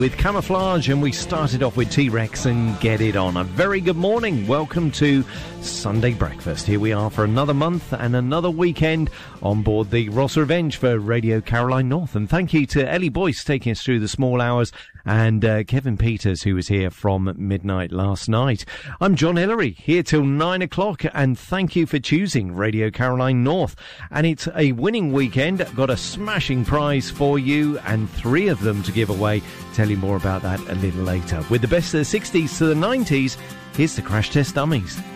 with Camouflage, and we started off with T-Rex and Get It On. A very good morning. Welcome to Sunday Breakfast. Here we are for another month and another weekend on board the Ross Revenge for Radio Caroline North. And thank you to Ellie Boyce taking us through the small hours, and Kevin Peters, who was here from midnight last night. I'm John Hillary, here till 9 o'clock, and thank you for choosing Radio Caroline North. And it's a winning weekend. Got a smashing prize for you, and 3 of them to give away. Tell you more about that a little later. With the best of the 60s to the 90s, here's the Crash Test Dummies.